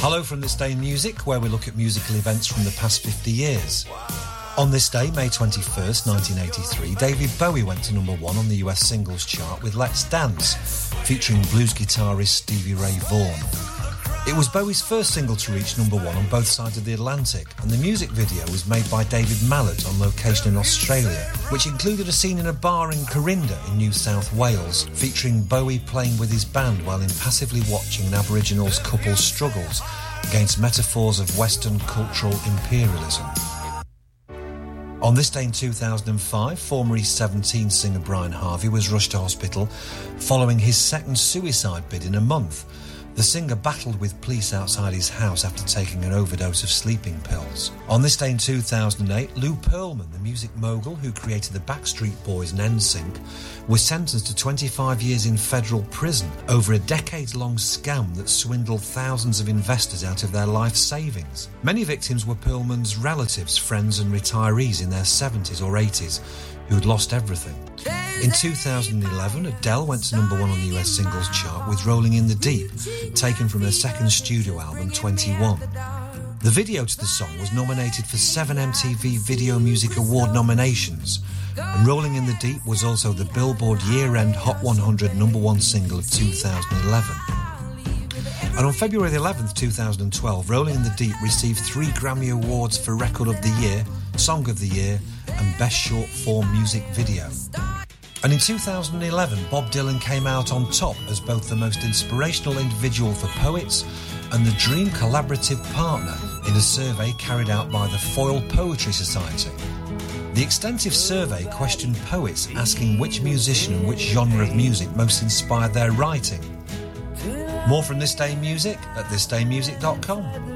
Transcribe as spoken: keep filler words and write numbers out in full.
Hello from This Day in Music, where we look at musical events from the past fifty years. On this day, May twenty-first, nineteen eighty-three, David Bowie went to number one on the U S singles chart with Let's Dance, featuring blues guitarist Stevie Ray Vaughan. It was Bowie's first single to reach number one on both sides of the Atlantic, and the music video was made by David Mallet on location in Australia, which included a scene in a bar in Corinda in New South Wales, featuring Bowie playing with his band while impassively watching an Aboriginals couple's struggles against metaphors of Western cultural imperialism. On this day in two thousand five, former East seventeen singer Brian Harvey was rushed to hospital following his second suicide bid in a month. The singer battled with police outside his house after taking an overdose of sleeping pills. On this day in two thousand eight, Lou Pearlman, the music mogul who created the Backstreet Boys and N Sync, was sentenced to twenty-five years in federal prison over a decades-long scam that swindled thousands of investors out of their life savings. Many victims were Pearlman's relatives, friends and retirees in their seventies or eighties who had lost everything. In two thousand eleven, Adele went to number one on the U S singles chart with Rolling in the Deep, taken from her second studio album, twenty-one. The video to the song was nominated for seven M T V Video Music Award nominations, and Rolling in the Deep was also the Billboard year-end Hot one hundred number one single of two thousand eleven. And on February the eleventh, two thousand twelve, Rolling in the Deep received three Grammy Awards for Record of the Year, Song of the Year, and Best Short Form Music Video. And in two thousand eleven, Bob Dylan came out on top as both the most inspirational individual for poets and the dream collaborative partner in a survey carried out by the Foyle Poetry Society. The extensive survey questioned poets, asking which musician and which genre of music most inspired their writing. More from This Day in Music at this day music dot com.